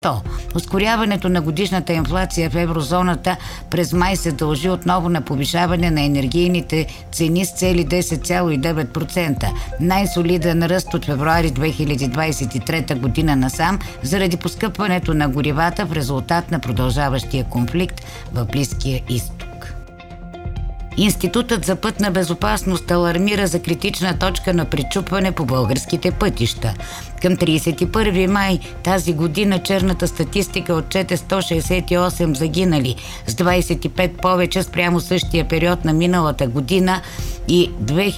Ускоряването на годишната инфлация в еврозоната през май се дължи отново на повишаване на енергийните цени с цели 10,9%. Най-солиден ръст от февруари 2023 година насам заради поскъпването на горивата в резултат на продължаващия конфликт в Близкия изток. Институтът за пътна безопасност алармира за критична точка на пречупване по българските пътища. Към 31 май тази година черната статистика отчете 168 загинали, с 25 повече спрямо същия период на миналата година и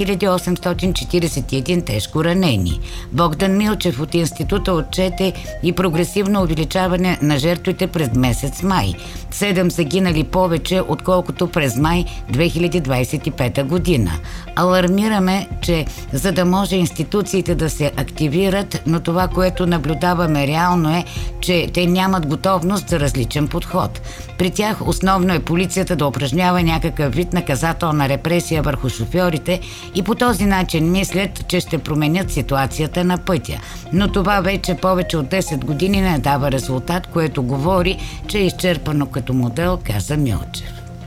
2841 тежко ранени. Богдан Милчев от института отчете и прогресивно увеличаване на жертвите през месец май. 7 загинали повече, отколкото през май 2025 година. Алармираме, че за да може институциите да се активират, но това, което наблюдаваме реално е, че те нямат готовност за различен подход. При тях основно е полицията да упражнява някакъв вид наказателна репресия върху шофьорите и по този начин мислят, че ще променят ситуацията на пътя. Но това вече повече от 10 години не дава резултат, което говори, че е изчерпано като модел, каза Милчев.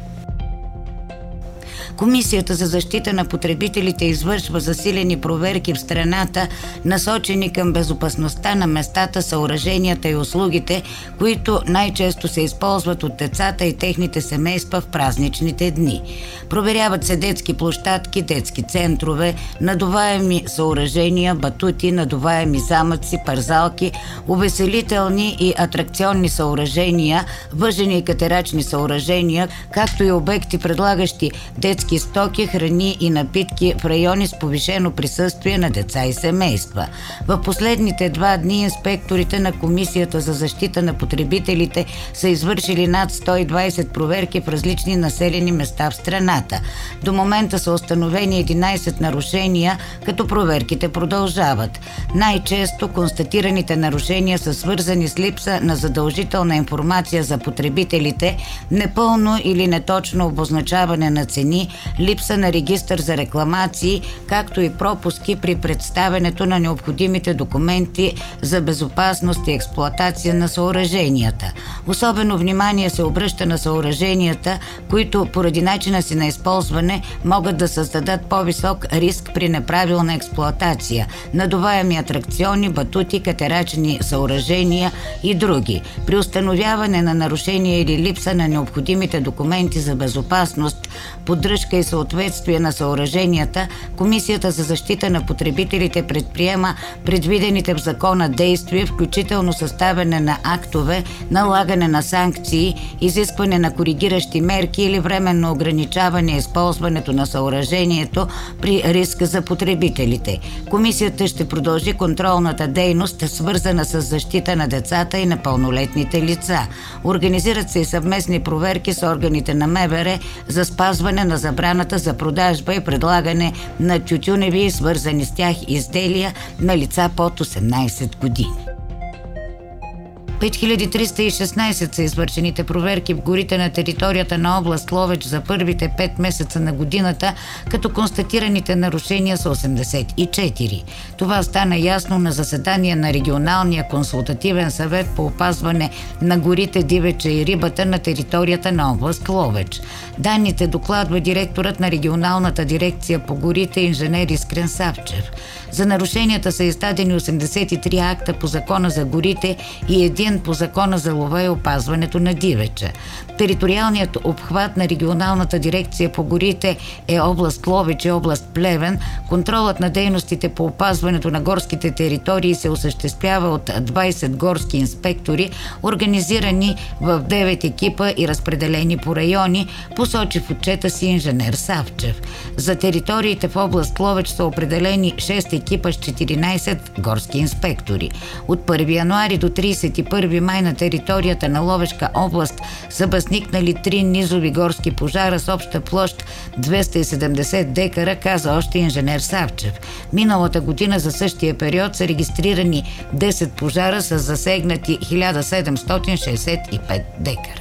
Комисията за защита на потребителите извършва засилени проверки в страната, насочени към безопасността на местата, съоръженията и услугите, които най-често се използват от децата и техните семейства в празничните дни. Проверяват се детски площадки, детски центрове, надуваеми съоръжения, батути, надуваеми замъци, парзалки, увеселителни и атракционни съоръжения, въжени и катерачни съоръжения, както и обекти, предлагащи детски стоки, храни и напитки в райони с повишено присъствие на деца и семейства. В последните 2 дни инспекторите на Комисията за защита на потребителите са извършили над 120 проверки в различни населени места в страната. До момента са установени 11 нарушения, като проверките продължават. Най-често констатираните нарушения са свързани с липса на задължителна информация за потребителите, непълно или неточно обозначаване на цени, липса на регистър за рекламации, както и пропуски при представянето на необходимите документи за безопасност и експлоатация на съоръженията. Особено внимание се обръща на съоръженията, които поради начина си на използване могат да създадат по-висок риск при неправилна експлоатация, надуваеми атракциони, батути, катерачни съоръжения и други. При установяване на нарушения или липса на необходимите документи за безопасност, поддръжка и съответствие на съоръженията, Комисията за защита на потребителите предприема предвидените в закона действия, включително съставяне на актове, налагане на санкции, изискване на коригиращи мерки или временно ограничаване използването на съоръжението при риск за потребителите. Комисията ще продължи контролната дейност, свързана с защита на децата и на пълнолетните лица. Организират се и съвместни проверки с органите на МВР за спазване на забраната за продажба и предлагане на тютюневи и свързани с тях изделия на лица под 18 години. 5316 са извършените проверки в горите на територията на област Ловеч за първите 5 месеца на годината, като констатираните нарушения са 84. Това стана ясно на заседание на Регионалния консултативен съвет по опазване на горите, дивеча и рибата на територията на област Ловеч. Данните докладва директорът на Регионалната дирекция по горите инженер Искрен Савчев. За нарушенията са издадени 83 акта по Закона за горите и 1 по Закона за лова и опазването на дивеча. Териториалният обхват на Регионалната дирекция по горите е област Ловеч и област Плевен. Контролът на дейностите по опазването на горските територии се осъществява от 20 горски инспектори, организирани в 9 екипа и разпределени по райони, посочи в отчета си инженер Савчев. За териториите в област Ловеч са определени 6 екипа с 14 горски инспектори. От 1 януари до 31 май на територията на Ловешка област са възникнали 3 низови горски пожара с обща площ 270 декара, каза още инженер Савчев. Миналата година за същия период са регистрирани 10 пожара с засегнати 1765 декара.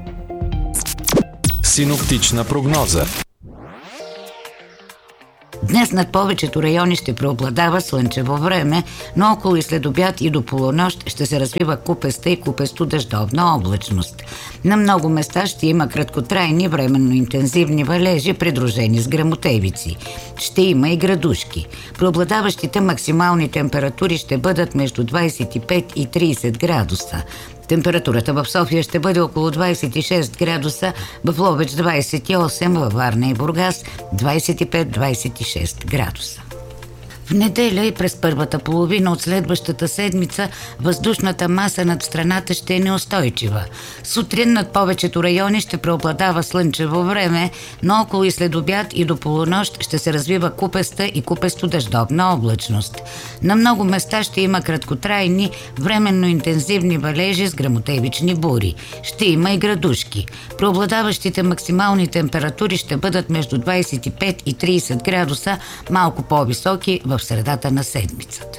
Синоптична прогноза. Днес над повечето райони ще преобладава слънчево време, но около и след обяд и до полунощ ще се развива купеста и купесто дъждовна облачност. На много места ще има краткотрайни, временно интензивни валежи, придружени с гръмотевици. Ще има и градушки. Преобладаващите максимални температури ще бъдат между 25 и 30 градуса. Температурата в София ще бъде около 26 градуса, в Ловеч 28, във Варна и Бургас 25-26 градуса. В неделя и през първата половина от следващата седмица въздушната маса над страната ще е неустойчива. Сутрин над повечето райони ще преобладава слънчево време, но около и след обяд и до полунощ ще се развива купеста и купесто дъждовна облачност. На много места ще има краткотрайни, временно интензивни валежи с гръмотевични бури. Ще има и градушки. Преобладаващите максимални температури ще бъдат между 25 и 30 градуса, малко по-високи в средата на седмицата.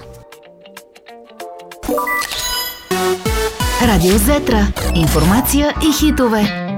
Радио Зетра. Информация и хитове.